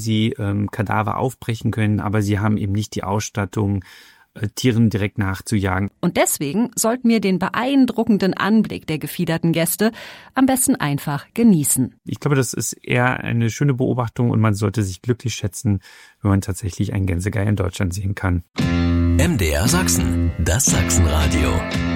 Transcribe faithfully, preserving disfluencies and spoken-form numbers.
sie ähm, Kadaver aufbrechen können, aber sie haben eben nicht die Ausstattung, äh, Tieren direkt nachzujagen. Und deswegen sollten wir den beeindruckenden Anblick der gefiederten Gäste am besten einfach genießen. Ich glaube, das ist eher eine schöne Beobachtung und man sollte sich glücklich schätzen, wenn man tatsächlich einen Gänsegeier in Deutschland sehen kann. M D R Sachsen, das Sachsenradio.